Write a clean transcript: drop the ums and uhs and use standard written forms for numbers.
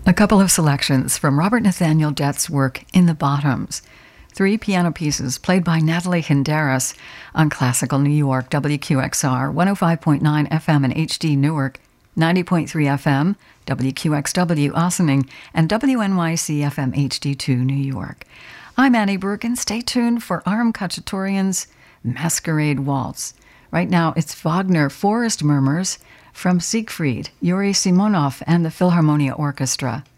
A couple of selections from Robert Nathaniel Dett's work In the Bottoms. 3 piano pieces played by Natalie Hinderas on Classical New York, WQXR, 105.9 FM in HD Newark, 90.3 FM, WQXW Ossining, and WNYC FM HD2 New York. I'm Annie Burke, and stay tuned for Aram Khachaturian's Masquerade Waltz. Right now, it's Wagner Forest Murmurs from Siegfried, Yuri Simonov, and the Philharmonia Orchestra.